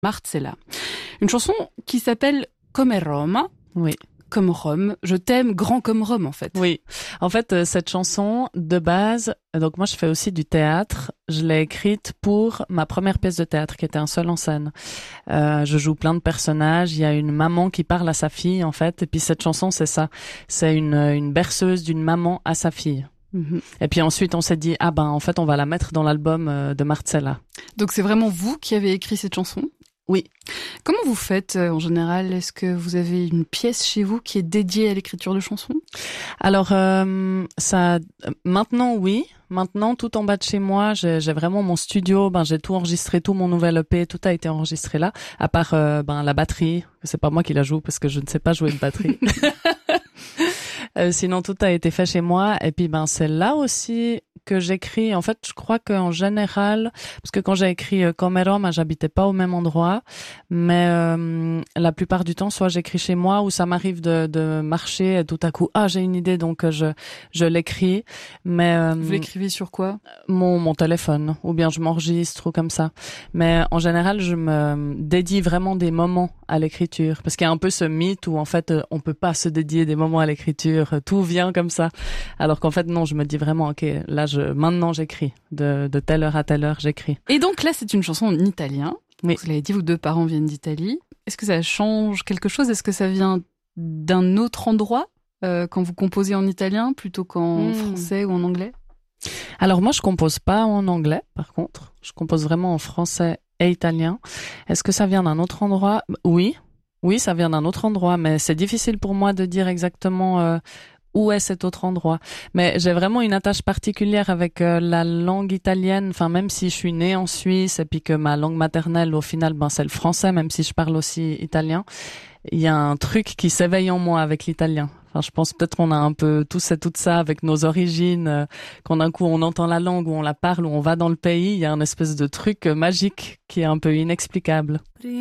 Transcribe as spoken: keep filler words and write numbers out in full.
Marcella. Une chanson qui s'appelle Come Roma. Oui. Comme Rome. Je t'aime grand comme Rome, en fait. Oui. En fait, euh, cette chanson, de base, donc moi je fais aussi du théâtre. Je l'ai écrite pour ma première pièce de théâtre, qui était un seul en scène. Euh, je joue plein de personnages. Il y a une maman qui parle à sa fille, en fait. Et puis cette chanson, c'est ça. C'est une, une berceuse d'une maman à sa fille. Mm-hmm. Et puis ensuite, on s'est dit, ah ben, en fait, on va la mettre dans l'album euh, de Marcella. Donc c'est vraiment vous qui avez écrit cette chanson ? Oui. Comment vous faites euh, en général ? Est-ce que vous avez une pièce chez vous qui est dédiée à l'écriture de chansons ? Alors euh, ça, maintenant oui, maintenant tout en bas de chez moi, j'ai, j'ai vraiment mon studio. Ben j'ai tout enregistré, tout mon nouvel E P, tout a été enregistré là, à part euh, ben la batterie. C'est pas moi qui la joue parce que je ne sais pas jouer une batterie. euh, sinon tout a été fait chez moi. Et puis ben c'est là aussi que j'écris. En fait, je crois qu'en général, parce que quand j'ai écrit euh, Come Roma, j'habitais pas au même endroit, mais euh, la plupart du temps, soit j'écris chez moi, ou ça m'arrive de, de marcher et tout à coup, ah, j'ai une idée, donc je je l'écris. Mais euh, vous l'écrivez sur quoi ? Mon mon téléphone, ou bien je m'enregistre ou comme ça. Mais en général, je me dédie vraiment des moments à l'écriture, parce qu'il y a un peu ce mythe où en fait, on peut pas se dédier des moments à l'écriture, tout vient comme ça. Alors qu'en fait, non, je me dis vraiment, ok, là. Je, maintenant j'écris, de, de telle heure à telle heure j'écris. Et donc là c'est une chanson en italien, oui. Vous l'avez dit, vos deux parents viennent d'Italie. Est-ce que ça change quelque chose ? Est-ce que ça vient d'un autre endroit euh, quand vous composez en italien plutôt qu'en mmh. français ou en anglais ? Alors moi je compose pas en anglais par contre, je compose vraiment en français et italien. Est-ce que ça vient d'un autre endroit ? Oui, oui ça vient d'un autre endroit, mais c'est difficile pour moi de dire exactement... Euh, où est cet autre endroit. Mais j'ai vraiment une attache particulière avec euh, la langue italienne, enfin même si je suis née en Suisse et puis que ma langue maternelle au final ben c'est le français, même si je parle aussi italien, il y a un truc qui s'éveille en moi avec l'italien. Enfin je pense peut-être qu'on a un peu tout ça tout ça avec nos origines, euh, quand d'un coup on entend la langue ou on la parle ou on va dans le pays, il y a une espèce de truc euh, magique qui est un peu inexplicable.